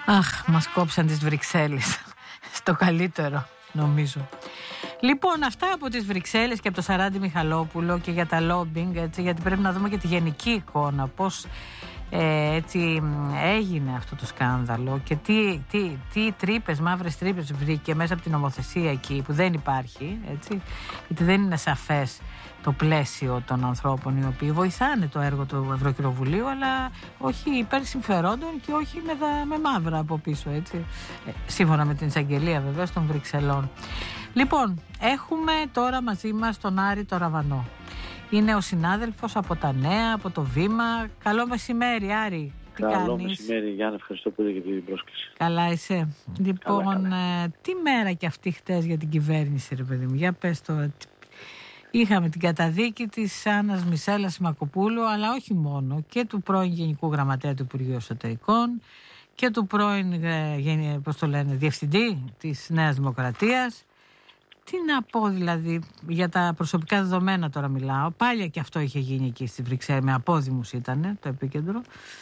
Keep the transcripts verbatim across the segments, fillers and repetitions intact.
Αχ, μας κόψαν τις Βρυξέλλες. Στο καλύτερο, νομίζω. Λοιπόν, αυτά από τις Βρυξέλλες και από το Σαράντι Μιχαλόπουλο και για τα lobbying, έτσι, γιατί πρέπει να δούμε και τη γενική εικόνα, πώς ε, έτσι έγινε αυτό το σκάνδαλο και τι, τι, τι τρύπες, μαύρες τρύπες βρήκε μέσα από την νομοθεσία εκεί που δεν υπάρχει, έτσι, γιατί δεν είναι σαφές το πλαίσιο των ανθρώπων οι οποίοι βοηθάνε το έργο του Ευρωκοινοβουλίου, αλλά όχι υπέρ συμφερόντων και όχι με, δα, με μαύρα από πίσω, έτσι, ε, σύμφωνα με την εισαγγελία βεβαίως των Βρυξελών. Λοιπόν, έχουμε τώρα μαζί μας τον Άρη το Ραβανό. Είναι ο συνάδελφος από τα Νέα, από το Βήμα. Καλό μεσημέρι, Άρη. Τι Καλό κάνεις? μεσημέρι, Γιάννη. Ευχαριστώ πολύ για την πρόσκληση. Καλά είσαι? Λοιπόν, καλά, καλά. Ε, τι μέρα και αυτή χτες για την κυβέρνηση, ρε παιδί μου. Για πες τώρα. Είχαμε την καταδίκη της Άννας Μισέλας Σιμακοπούλου, αλλά όχι μόνο, και του πρώην Γενικού Γραμματέα του Υπουργείου Εσωτερικών και του πρώην, ε, πώς το λένε, Διευθυντή της Νέας Δημοκρατίας. Τι να πω δηλαδή, για τα προσωπικά δεδομένα τώρα μιλάω. Πάλι και αυτό είχε γίνει εκεί στη Βρυξέλλη, με απόδημους ήταν το επίκεντρο.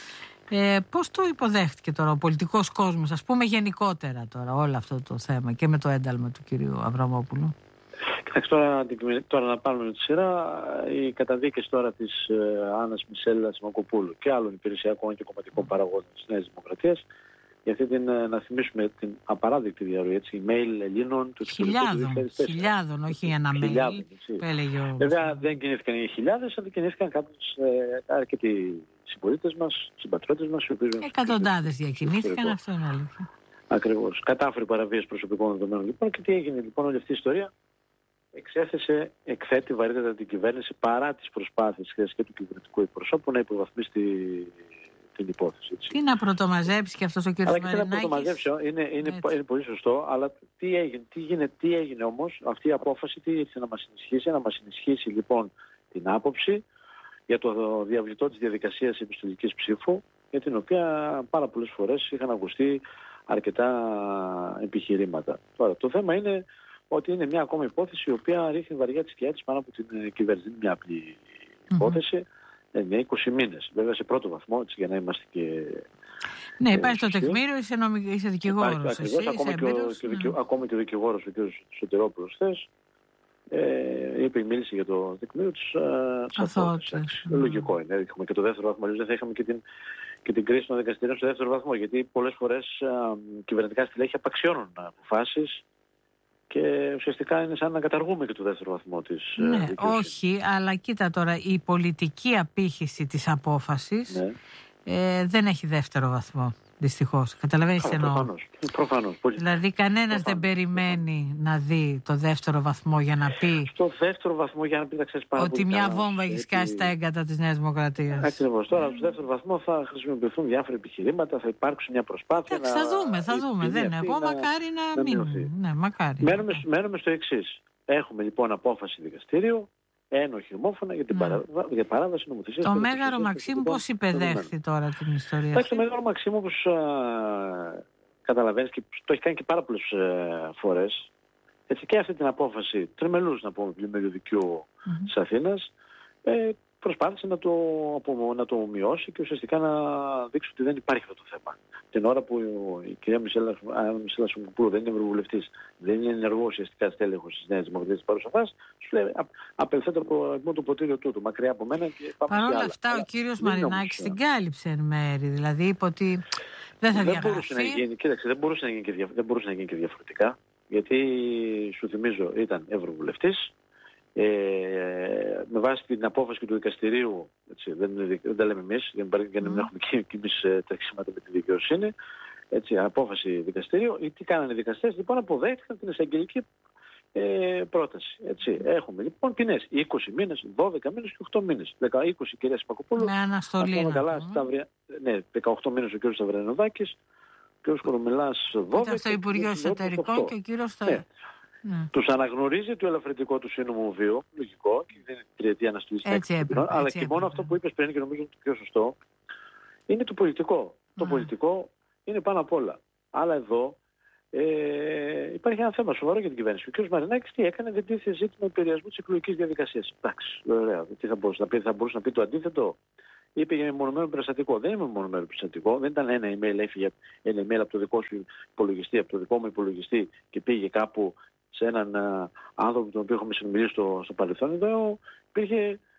Ε, πώς το υποδέχτηκε τώρα ο πολιτικός κόσμος, ας πούμε γενικότερα τώρα όλο αυτό το θέμα και με το ένταλμα του κυρίου Αβραμόπουλου? Κοιτάξτε, τώρα, τώρα να πάρουμε τη σειρά, οι καταδίκες τώρα της ε, Άννας Μισέλας Σιμακοπούλου και άλλων υπηρεσιακών και κομματικών παραγόντων της Νέας Δημοκρατίας, για αυτή την, να θυμίσουμε την απαράδεκτη διαρροή, έτσι, email Ελλήνων του χιλιάδων, χιλιάδων, όχι ένα mail που έλεγε ο... Βέβαια δεν κινήθηκαν οι χιλιάδες, αλλά κινήθηκαν κάποιους ε, αρκετοί συμπολίτες μας, συμπατριώτες μας. Εκατοντάδες διακινήθηκαν, αυτό είναι αλήθεια. Ακριβώς. Κατάφερε παραβίαση προσωπικών δεδομένων λοιπόν, και τι έγινε λοιπόν όλη αυτή η ιστορία? Εξέθεσε, εκθέτει βαρύτατα την κυβέρνηση παρά τις προσπάθειες και του κυβερνητικού εκπροσώπου να υποβαθμίσει τη, την υπόθεση. Έτσι. Τι να πρωτομαζέψει και αυτός ο κ. Μαρινάκης. Αλλά και τι να πρωτομαζέψει, είναι, είναι, είναι πολύ σωστό, αλλά τι έγινε, τι έγινε, τι έγινε όμως αυτή η απόφαση, τι ήρθε να μας ενισχύσει? Να μας ενισχύσει λοιπόν την άποψη για το διαβλητό της διαδικασίας επιστολικής ψήφου, για την οποία πάρα πολλές φορές είχαν ακουστεί αρκετά επιχειρήματα. Τώρα το θέμα είναι ότι είναι μια ακόμα υπόθεση η οποία ρίχνει βαριά τη σκιά της πάνω από την κυβέρνηση. Είναι μια απλή υπόθεση, mm-hmm. είναι είκοσι μήνες. Βέβαια σε πρώτο βαθμό, έτσι, για να είμαστε και... Ναι, υπάρχει το τεκμήριο, είσαι, νομι... είσαι δικηγόρος. Υπάρχει, ακριβώς, ακόμη, και ο, και ο, ναι. ακόμη και ο δικηγόρος, ο κ. Σωτηρόπουλος, χθες, ε, είπε, μίλησε για το τεκμήριο της αθωότητας. Ναι. Λογικό είναι. Έχουμε και το δεύτερο βαθμό, δεν θα είχαμε και την, και την κρίση των δικαστηρίων στο δεύτερο βαθμό, γιατί πολλές φορές α, κυβερνητικά στελέχη απαξιώνουν αποφάσεις και ουσιαστικά είναι σαν να καταργούμε και το δεύτερο βαθμό της. Ναι, ε, όχι, αλλά κοίτα τώρα, η πολιτική απήχηση της απόφασης, ναι, ε, δεν έχει δεύτερο βαθμό, δυστυχώς. Καταλαβαίνεις τι εννοώ? Προφανώς, προφανώς. Πολύ. Δηλαδή κανένας δεν περιμένει να δει το δεύτερο βαθμό για να πει... Στο δεύτερο βαθμό για να πει, να ξέρεις πάρα ότι πολύ μια καλά, βόμβα έχει σκάσει στα έγκατα της Νέας Δημοκρατίας. Ακριβώς. Τώρα στο δεύτερο βαθμό θα χρησιμοποιηθούν διάφορα επιχειρήματα, θα υπάρξει μια προσπάθεια. Εντάξει, να... θα δούμε, θα δούμε. Δεν είναι. Εγώ μακάρι να, να μείνουμε. Ναι, μακάρι. Μένουμε, μένουμε στο εξής. Έχουμε λοιπόν απόφαση δικαστήριου, ένοχη ομόφωνα για την παρά... για παράβαση νομοθεσίας. Το Μέγαρο Μαξίμου πώς υπεδέχθη τώρα την ιστορία? Εντάξει, το Μέγαρο Μαξίμου, όπως καταλαβαίνεις, και το έχει κάνει και πάρα πολλές ε, φορές, έτσι, και αυτή την απόφαση τριμελούς, να πούμε, πλημμύριου δικαίου mm-hmm. της Αθήνας, ε, προσπάθησε να το, να το μειώσει και ουσιαστικά να δείξει ότι δεν υπάρχει αυτό το θέμα. Την ώρα που η κυρία Μισέλα Σιμακοπούλου δεν είναι ευρωβουλευτής, δεν είναι ενεργό ουσιαστικά στέλεχος της Νέας Δημοκρατίας της παρούσα φάσης, σου λέει απελθέτω από το ποτήριο τούτου, μακριά από μένα και πάμε. Παρ' όλα αυτά αλλά, ο κύριος Μαρινάκης την κάλυψε εν μέρη, δηλαδή είπε ότι δεν θα διαγραφεί. Δεν μπορούσε να γίνει, κοίταξε, δεν μπορούσε να γίνει και, δια, δεν μπορούσε να γίνει και διαφορετικά, γιατί σου θυμίζω ήταν ευρωβουλευτής. Ε, με βάση την απόφαση του δικαστηρίου, έτσι, δεν, δεν τα λέμε εμείς, για να μην mm. έχουμε και, και εμείς τρεξίματα με τη δικαιοσύνη, έτσι, απόφαση δικαστηρίου. Τι κάνανε οι δικαστές? Λοιπόν, αποδέχτηκαν την εισαγγελική ε, πρόταση. Έτσι. Έχουμε λοιπόν ποινές είκοσι μήνες, δώδεκα μήνες και οκτώ μήνες. είκοσι κυρία Σιμακοπούλου, με αναστολή. Καλά, mm. Σταυρια, ναι, δεκαοκτώ μήνες ο κ. Σταυριανοδάκης, ο κ. Κορομιλάς δώδεκα. Ήταν στο Υπουργείο Εσωτερικών και ο κ. Σταυριανοδάκης. Ναι. Τους αναγνωρίζει το ελαφρυντικό του σύνομο βίο, λογικό, και δεν είναι τριετία αναστολή στην έκθεση, αλλά και μόνο αυτό που είπες πριν και νομίζω ότι πιο σωστό, είναι το πολιτικό. Mm. Το πολιτικό είναι πάνω απ' όλα. Αλλά εδώ ε, υπάρχει ένα θέμα σοβαρό για την κυβέρνηση. Ο κ. Μαρινάκης τι έκανε? Δεν τίθεται ζήτημα επηρεασμού της εκλογικής διαδικασίας. Εντάξει, ωραία. Τι θα μπορούσε να πει? Θα μπορούσε να πει το αντίθετο? είπε για μεμονωμένο περιστατικό. Δεν είναι μεμονωμένο περιστατικό. Δεν ήταν ένα email, έφυγε ένα email από το δικό σου υπολογιστή, από το δικό μου υπολογιστή και πήγε κάπου σε έναν uh, άνθρωπο τον οποίο έχουμε συνομιλήσει στο, στο παρελθόν. Εδώ υπήρχε